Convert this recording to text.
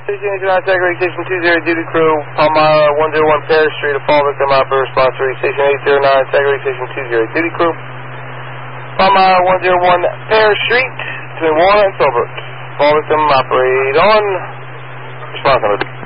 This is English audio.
Station 89, Secretary, Station 20, duty crew, Palmyra 101 Paris Street, a fall victim operator response to Station 809, Secretary, Station 20, duty crew, Palmyra 101 Paris Street, between Warren and Filbert. Fall victim operate on response number.